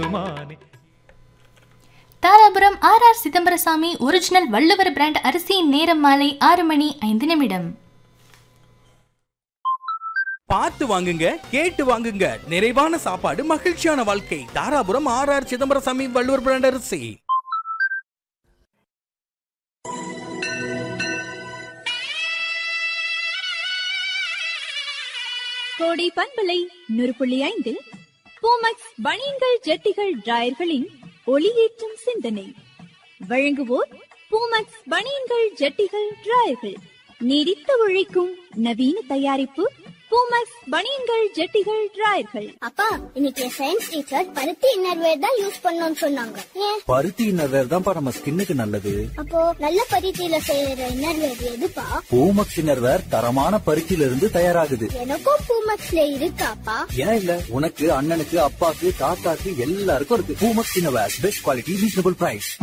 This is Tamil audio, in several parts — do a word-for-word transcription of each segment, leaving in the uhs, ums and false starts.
Dharapuram R R Chidambarasamy original Valluvar brand அரிசியின் நேரம் மாலை ஆறு மணி ஐந்து நிமிடம். பார்த்து வாங்குங்க, கேட்டு வாங்குங்க. நிறைவான சாப்பாடு, மகிழ்ச்சியான வாழ்க்கை. Dharapuram R R Chidambarasamy Valluvar brand அரிசி. கோடை பண்பலை நூறு புள்ளி ஐந்தில் பூமக்ஸ் பனியன்கள் ஜட்டிகள் டிராயர்களின் ஒளியேற்றும் சிந்தனை வழங்குவோர் பூமக்ஸ் பனியன்கள் ஜட்டிகள் டிராயர்கள். நீடித்து உழைக்கும் நவீன தயாரிப்பு பூமக்ஸ் பனியன்கள் ஜட்டிகள் டிராயர்கள். அப்பா, இன்னைக்கு சயின்ஸ் டீச்சர் பருத்தி இன்னர்வேர் தான் யூஸ் பண்ணணும்னு சொன்னாங்க. ஏன்? பருத்தி இன்னர்வேர் தான் நம்ம ஸ்கின்னுக்கு நல்லது. அப்போ நல்ல பருத்தியில செய்யற இன்னர்வேர் எதுப்பா? பூமக்ஸ் இன்னர்வேர் தரமான பருத்தியில இருந்து தயாராகுது. எனக்கும் பூமக்ஸ்ல இருக்காப்பா. ஏன் இல்ல, உனக்கு அண்ணனுக்கு அப்பாக்கு தாத்தாக்கு எல்லாருக்கும் இருக்கு. Poomex innerwear, best quality, reasonable price.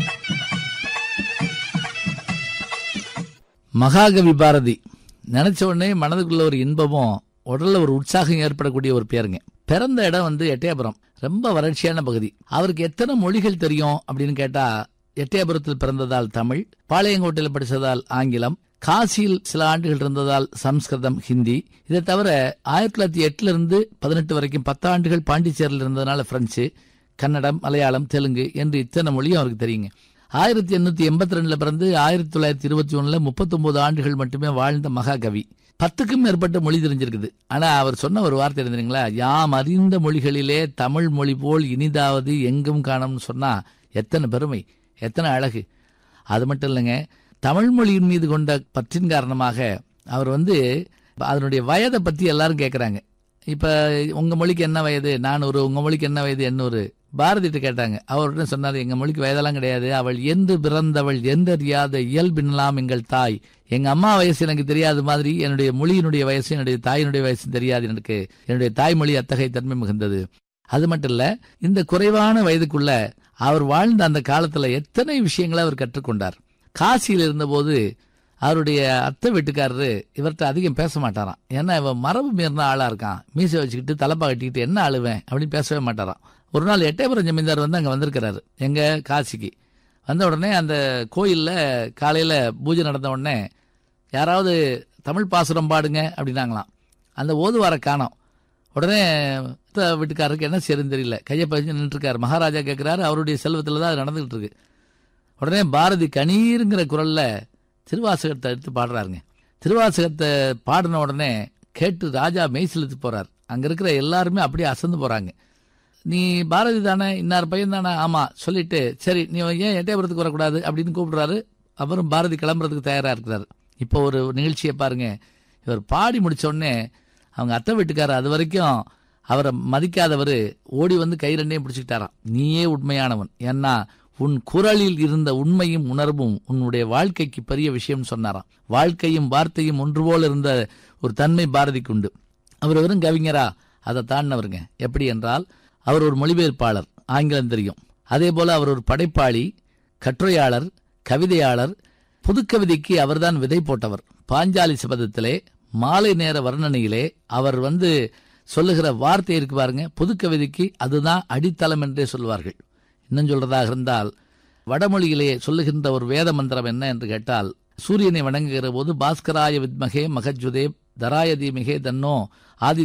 மகாகவி பாரதி நினைச்ச உடனே மனதுக்குள்ள ஒரு இன்பமும் உடல்ல ஒரு உற்சாகம் ஏற்படக்கூடிய ஒரு பேருங்க. பிறந்த இடம் வந்து எட்டயபுரம், ரொம்ப வறட்சியான பகுதி. அவருக்கு எத்தனை மொழிகள் தெரியும் அப்படின்னு கேட்டா, எட்டயபுரத்தில் பிறந்ததால் தமிழ், பாளையங்கோட்டையில் படித்ததால் ஆங்கிலம், காசியில் சில ஆண்டுகள் இருந்ததால் சம்ஸ்கிருதம், ஹிந்தி. இதை தவிர ஆயிரத்தி தொள்ளாயிரத்தி எட்டுல இருந்து பதினெட்டு வரைக்கும் பத்து ஆண்டுகள் பாண்டிச்சேரியில் இருந்ததுனால பிரெஞ்சு, கன்னடம், மலையாளம், தெலுங்கு என்று இத்தனை மொழியும் அவருக்கு தெரியுங்க. ஆயிரத்தி எண்ணூத்தி எண்பத்தி ரெண்டுல பிறந்து ஆயிரத்தி தொள்ளாயிரத்தி இருபத்தி ஒண்ணுல முப்பத்தி ஒன்பது ஆண்டுகள் மட்டுமே வாழ்ந்த மகாகவி. பத்துக்கும் மேற்பட்ட மொழி தெரிஞ்சிருக்குது. ஆனா அவர் சொன்ன ஒரு வார்த்தை இருந்தீங்களா, யாம் அறிந்த மொழிகளிலே தமிழ் மொழி போல் இனிதாவது எங்கும் காணும்னு சொன்னா எத்தனை பெருமை, எத்தனை அழகு. அது மட்டும் இல்லைங்க, தமிழ் மொழியின் மீது கொண்ட பற்றின் காரணமாக அவர் வந்து அதனுடைய வயதை பத்தி எல்லாரும் கேட்கறாங்க. இப்ப உங்க மொழிக்கு என்ன வயது, நான் ஒரு, உங்க மொழிக்கு என்ன வயது என்னொரு. பாரதிட்டு கேட்டாங்க, அவர்கிட்ட சொன்னாரு, எங்க மொழிக்கு வயதெல்லாம் கிடையாது, அவள் என்று பிறந்தவள் எந்தறியாத இயல்பினலாம் எங்கள் தாய். எங்க அம்மா வயசு எனக்கு தெரியாத மாதிரி என்னுடைய மொழியினுடைய வயசு, என்னுடைய தாயினுடைய வயசு தெரியாது எனக்கு. என்னுடைய தாய்மொழி அத்தகைய தன்மை மிகுந்தது. அது மட்டும் இல்ல, இந்த குறைவான வயதுக்குள்ள அவர் வாழ்ந்த அந்த காலத்துல எத்தனை விஷயங்களை அவர் கற்றுக்கொண்டார். காசியில் இருந்தபோது அவருடைய அத்தை வீட்டுக்காரரு இவர்கிட்ட அதிகம் பேச மாட்டாராம். ஏன்னா இவன் மரபு மீறின ஆளா இருக்கான், மீசை வச்சுக்கிட்டு தலைப்பா கட்டிக்கிட்டு என்ன அழுவேன் அப்படின்னு பேசவே மாட்டாராம். ஒரு நாள் எட்டயபுரம் ஜமீன்தார் வந்து அங்கே வந்திருக்கிறாரு, எங்க காசிக்கு. வந்த உடனே அந்த கோயிலில் காலையில் பூஜை நடந்த உடனே யாராவது தமிழ் பாசுரம் பாடுங்க அப்படின்னாங்களாம். அந்த ஓதுவார காணோம். உடனே வீட்டுக்காரருக்கு என்ன செய்யறதுன்னு தெரியல, கையை பதிஞ்சு நின்றுருக்காரு. மகாராஜா கேட்குறாரு, அவருடைய செல்வத்தில் தான் அது நடந்துகிட்டு இருக்கு. உடனே பாரதி கணீருங்கிற குரல்ல திருவாசகத்தை எடுத்து பாடுறாருங்க. திருவாசகத்தை பாடின உடனே கேட்டு ராஜா மெய்சிலுத்து போறார். அங்க இருக்கிற எல்லாருமே அப்படியே அசந்து போறாங்க. நீ பாரதி தானே, இன்னார் பையன் தானே, ஆமா சொல்லிட்டு, சரி நீ ஏன் எட்டயபுரத்துக்கு வரக்கூடாது அப்படின்னு கூப்பிடுறாரு. அப்புறம் பாரதி கிளம்புறதுக்கு தயாரா இருக்கிறாரு. இப்போ ஒரு நிகழ்ச்சியை பாருங்க, இவர் பாடி முடிச்ச உடனே அவங்க அத்தை வீட்டுக்காரர் அது வரைக்கும் அவரை மதிக்காதவர் ஓடி வந்து கை ரெண்டையும் பிடிச்சிக்கிட்டாராம். நீயே உண்மையானவன், ஏன்னா உன் குரலில் இருந்த உண்மையும் உணர்வும் உன்னுடைய வாழ்க்கைக்கு பெரிய விஷயம் சொன்னாராம். வாழ்க்கையும் வார்த்தையும் ஒன்று போல இருந்த ஒரு தன்மை பாரதிக்கு உண்டு. அவர் வெறும் கவிஞரா, அதை தாண்டினவருங்க. எப்படி என்றால், அவர் ஒரு மொழிபெயர்ப்பாளர், ஆங்கிலம் தெரியும். அதே போல அவர் ஒரு படைப்பாளி, கட்டுரையாளர், கவிதையாளர். புதுக்கவிதைக்கு அவர்தான் விதை போட்டவர். பாஞ்சாலி சபதத்திலே மாலை நேர வர்ணனையிலே அவர் வந்து சொல்லுகிற வார்த்தை இருக்கு பாருங்க, புதுக்கவிதைக்கு அதுதான் அடித்தளம் என்றே சொல்வார்கள். இன்னும் சொல்றதாக இருந்தால், வடமொழியிலே சொல்லுகின்ற ஒரு வேத மந்திரம் என்ன என்று கேட்டால், சூரியனை வணங்குகிற போது பாஸ்கராய வித்மகே மகஜுதே தராய தீமிகே தன்னோ ஆதி